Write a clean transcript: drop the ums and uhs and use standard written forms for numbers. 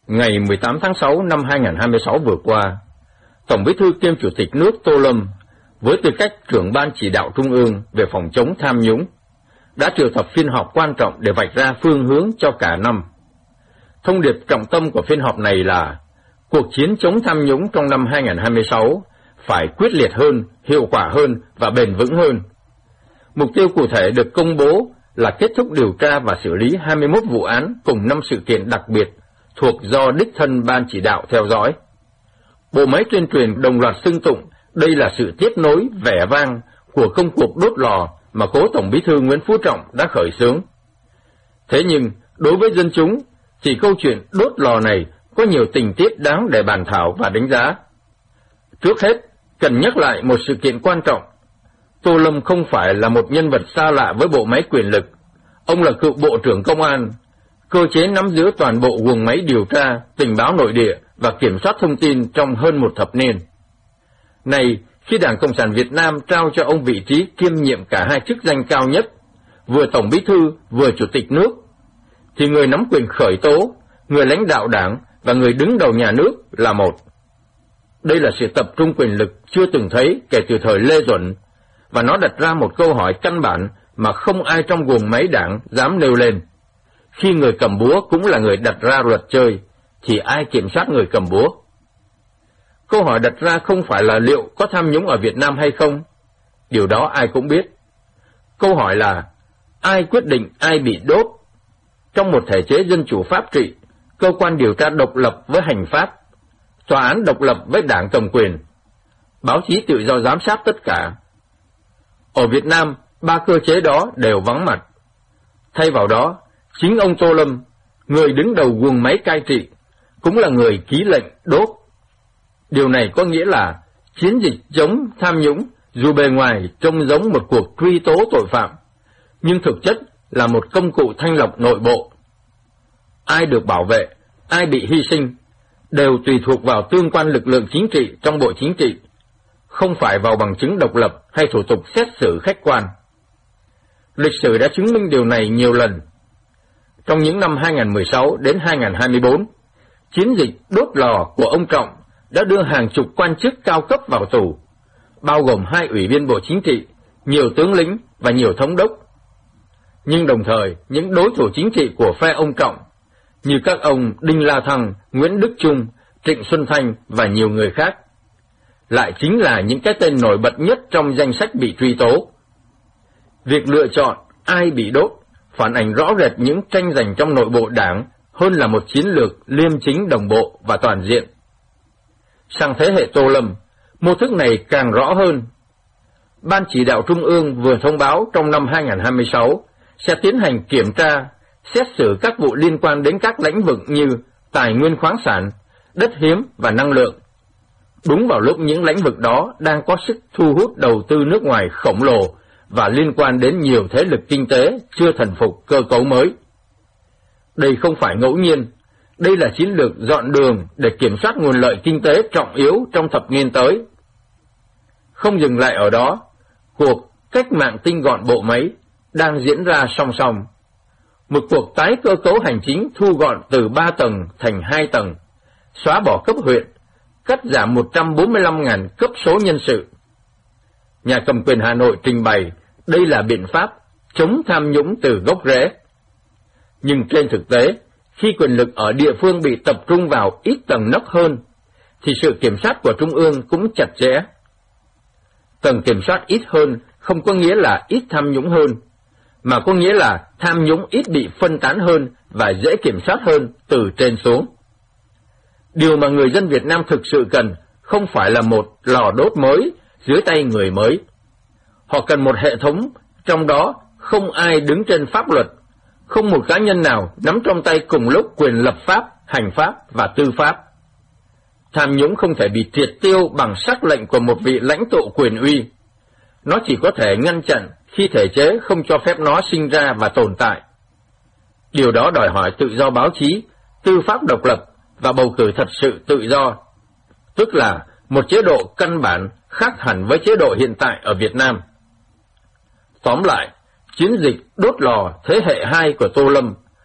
Ngày 18 tháng 6 năm 2026 vừa qua, Tổng Bí thư kiêm Chủ tịch nước Tô Lâm với tư cách trưởng Ban Chỉ đạo Trung ương về phòng chống tham nhũng đã triệu tập phiên họp quan trọng để vạch ra phương hướng cho cả năm. Thông điệp trọng tâm của phiên họp này là cuộc chiến chống tham nhũng trong năm 2026 phải quyết liệt hơn, hiệu quả hơn và bền vững hơn. Mục tiêu cụ thể được công bố là kết thúc điều tra và xử lý 21 vụ án cùng 5 sự kiện đặc biệt thuộc do đích thân Ban Chỉ đạo theo dõi. Bộ máy tuyên truyền đồng loạt xưng tụng đây là sự tiếp nối vẻ vang của công cuộc đốt lò mà cố Tổng Bí thư Nguyễn Phú Trọng đã khởi xướng. Thế nhưng, đối với dân chúng, thì câu chuyện đốt lò này có nhiều tình tiết đáng để bàn thảo và đánh giá. Trước hết, cần nhắc lại một sự kiện quan trọng. Tô Lâm không phải là một nhân vật xa lạ với bộ máy quyền lực. Ông là cựu Bộ trưởng Công an, cơ chế nắm giữ toàn bộ guồng máy điều tra, tình báo nội địa và kiểm soát thông tin trong hơn một thập niên. Này, khi Đảng Cộng sản Việt Nam trao cho ông vị trí kiêm nhiệm cả hai chức danh cao nhất, vừa Tổng Bí thư vừa Chủ tịch nước, thì người nắm quyền khởi tố, người lãnh đạo đảng và người đứng đầu nhà nước là một. Đây là sự tập trung quyền lực chưa từng thấy kể từ thời Lê Duẩn, và nó đặt ra một câu hỏi căn bản mà không ai trong guồng máy đảng dám nêu lên. Khi người cầm búa cũng là người đặt ra luật chơi, thì ai kiểm soát người cầm búa? Câu hỏi đặt ra không phải là liệu có tham nhũng ở Việt Nam hay không. Điều đó ai cũng biết. Câu hỏi là ai quyết định ai bị đốt? Trong một thể chế dân chủ pháp trị, cơ quan điều tra độc lập với hành pháp, tòa án độc lập với đảng cầm quyền, báo chí tự do giám sát tất cả. Ở Việt Nam, ba cơ chế đó đều vắng mặt. Thay vào đó, chính ông Tô Lâm, người đứng đầu guồng máy cai trị, cũng là người ký lệnh đốt. Điều này có nghĩa là chiến dịch chống tham nhũng dù bề ngoài trông giống một cuộc truy tố tội phạm, nhưng thực chất là một công cụ thanh lọc nội bộ. Ai được bảo vệ, ai bị hy sinh, đều tùy thuộc vào tương quan lực lượng chính trị trong Bộ Chính trị, không phải vào bằng chứng độc lập hay thủ tục xét xử khách quan. Lịch sử đã chứng minh điều này nhiều lần. Trong những năm 2016 đến 2024, chiến dịch đốt lò của ông Trọng đã đưa hàng chục quan chức cao cấp vào tù, bao gồm 2 ủy viên Bộ Chính trị, nhiều tướng lĩnh và nhiều thống đốc. Nhưng đồng thời, những đối thủ chính trị của phe ông Trọng, như các ông Đinh La Thăng, Nguyễn Đức Chung, Trịnh Xuân Thanh và nhiều người khác, lại chính là những cái tên nổi bật nhất trong danh sách bị truy tố. Việc lựa chọn ai bị đốt phản ảnh rõ rệt những tranh giành trong nội bộ đảng hơn là một chiến lược liêm chính đồng bộ và toàn diện. Sang thế hệ Tô Lâm, mô thức này càng rõ hơn. Ban Chỉ đạo Trung ương vừa thông báo trong năm 2026 sẽ tiến hành kiểm tra, xét xử các vụ liên quan đến các lĩnh vực như tài nguyên khoáng sản, đất hiếm và năng lượng. Đúng vào lúc những lĩnh vực đó đang có sức thu hút đầu tư nước ngoài khổng lồ và liên quan đến nhiều thế lực kinh tế chưa thần phục cơ cấu mới. Đây không phải ngẫu nhiên, đây là chiến lược dọn đường để kiểm soát nguồn lợi kinh tế trọng yếu trong thập niên tới. Không dừng lại ở đó, cuộc cách mạng tinh gọn bộ máy đang diễn ra song song. Một cuộc tái cơ cấu hành chính thu gọn từ 3 tầng thành 2 tầng, xóa bỏ cấp huyện, cắt giảm 145.000 cấp số nhân sự. Nhà cầm quyền Hà Nội trình bày đây là biện pháp chống tham nhũng từ gốc rễ. Nhưng trên thực tế, khi quyền lực ở địa phương bị tập trung vào ít tầng nấc hơn, thì sự kiểm soát của Trung ương cũng chặt chẽ. Tầng kiểm soát ít hơn không có nghĩa là ít tham nhũng hơn, mà có nghĩa là tham nhũng ít bị phân tán hơn và dễ kiểm soát hơn từ trên xuống. Điều mà người dân Việt Nam thực sự cần không phải là một lò đốt mới dưới tay người mới. Họ cần một hệ thống trong đó không ai đứng trên pháp luật, không một cá nhân nào nắm trong tay cùng lúc quyền lập pháp, hành pháp và tư pháp. Tham nhũng không thể bị triệt tiêu bằng sắc lệnh của một vị lãnh tụ quyền uy. Nó chỉ có thể ngăn chặn khi thể chế không cho phép nó sinh ra và tồn tại. Điều đó đòi hỏi tự do báo chí, tư pháp độc lập và bầu cử thật sự tự do, tức là một chế độ căn bản khác hẳn với chế độ hiện tại ở Việt Nam. Tóm lại, chiến dịch đốt lò thế hệ 2 của Tô Lâm